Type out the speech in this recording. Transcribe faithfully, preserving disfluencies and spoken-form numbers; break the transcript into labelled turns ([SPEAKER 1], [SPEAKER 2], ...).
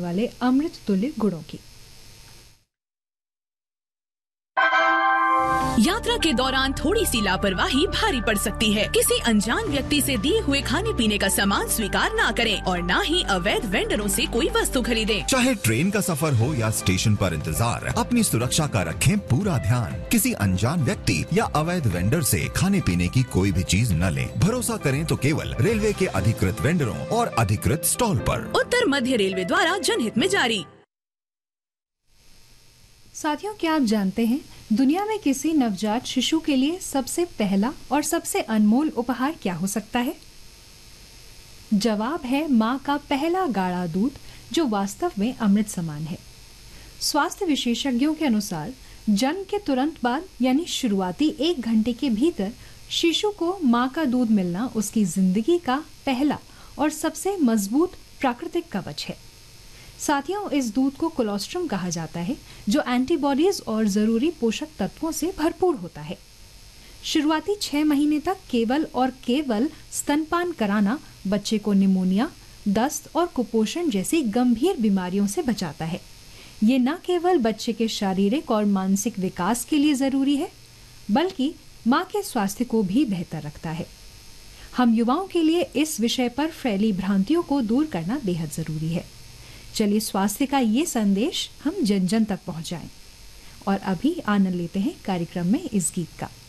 [SPEAKER 1] वाले अमृत तुल्य गुणों की।
[SPEAKER 2] यात्रा के दौरान थोड़ी सी लापरवाही भारी पड़ सकती है। किसी अनजान व्यक्ति से दिए हुए खाने पीने का सामान स्वीकार ना करें और ना ही अवैध वेंडरों से कोई वस्तु खरीदें।
[SPEAKER 3] चाहे ट्रेन का सफर हो या स्टेशन पर इंतजार, अपनी सुरक्षा का रखें पूरा ध्यान। किसी अनजान व्यक्ति या अवैध वेंडर से खाने पीने की कोई भी चीज न लें। भरोसा करें तो केवल रेलवे के अधिकृत वेंडरों और अधिकृत स्टॉल पर।
[SPEAKER 2] उत्तर मध्य रेलवे द्वारा जनहित में जारी।
[SPEAKER 1] साथियों, क्या आप जानते हैं दुनिया में किसी नवजात शिशु के लिए सबसे पहला और सबसे अनमोल उपहार क्या हो सकता है? जवाब है माँ का पहला गाढ़ा दूध, जो वास्तव में अमृत समान है। स्वास्थ्य विशेषज्ञों के अनुसार जन्म के तुरंत बाद यानी शुरुआती एक घंटे के भीतर शिशु को माँ का दूध मिलना उसकी जिंदगी का पहला और सबसे मजबूत प्राकृतिक कवच है। साथियों, इस दूध को कोलोस्ट्रम कहा जाता है, जो एंटीबॉडीज और जरूरी पोषक तत्वों से भरपूर होता है। शुरुआती छह महीने तक केवल और केवल स्तनपान कराना बच्चे को निमोनिया, दस्त और कुपोषण जैसी गंभीर बीमारियों से बचाता है। ये न केवल बच्चे के शारीरिक और मानसिक विकास के लिए जरूरी है, बल्कि माँ के स्वास्थ्य को भी बेहतर रखता है। हम युवाओं के लिए इस विषय पर फैली भ्रांतियों को दूर करना बेहद जरूरी है। चलिए स्वास्थ्य का ये संदेश हम जन जन तक पहुंचाएं। और अभी आनंद लेते हैं कार्यक्रम में इस गीत का।